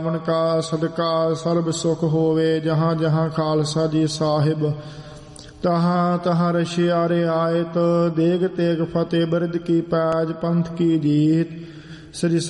ਮਨ ਕਾ ਸਦਕਾ ਸਰਬ ਸੁਖ ਹੋਵੇ। ਜਹਾਂ ਜਹਾਂ ਖਾਲਸਾ ਜੀ ਸਾਹਿਬ ਤਹਾਂ ਤਹਾਂ ਰਸ਼ਿਆ ਰਿਆਇਤ। ਦੇਗ ਤੇਗ ਫਤਿਹ ਬਿਰਦ ਕੀ ਪੈਜ ਪੰਥ ਕੀ ਜੀਤ। ਸ੍ਰੀ